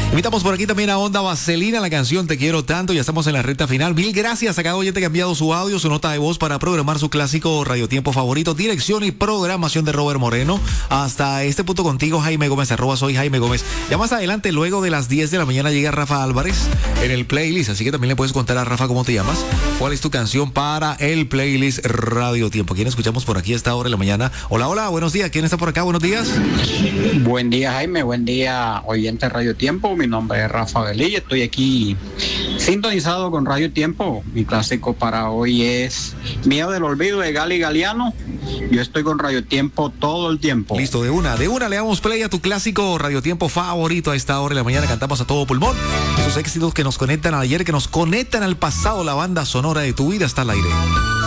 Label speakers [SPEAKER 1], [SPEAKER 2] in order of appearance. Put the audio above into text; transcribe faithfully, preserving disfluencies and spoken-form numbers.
[SPEAKER 1] Invitamos por aquí también a Onda Vaselina, la canción Te Quiero Tanto. Ya estamos en la recta final. Mil gracias a cada oyente que ha enviado su audio, su nota de voz para programar su clásico radiotiempo favorito. Dirección y programación de Robert Moreno. Hasta este punto contigo, Jaime Gómez, arroba soy Jaime Gómez. Ya más adelante, luego de las diez de la mañana, llega Rafa Álvarez en el playlist. Así que también le puedes contar a Rafa cómo te llamas, cuál es tu canción para el playlist Radio Tiempo. ¿Quién escuchamos por aquí a esta hora de la mañana? Hola, hola, buenos días. ¿Quién está por acá? Buenos días.
[SPEAKER 2] Buen día, Jaime. Buen día, oyente Radio Tiempo. Mi nombre es Rafa Velilla. Estoy aquí sintonizado con Radio Tiempo. Mi clásico para hoy es Miedo del Olvido de Gali Galeano. Yo estoy con Radio Tiempo todo el tiempo.
[SPEAKER 1] Listo, de una, de una le damos play a tu clásico Radio Tiempo favorito a esta hora de la mañana. Cantamos a todo pulmón. Esos éxitos que nos conectan al ayer, que nos conectan al pasado. La banda sonora de tu vida está al aire.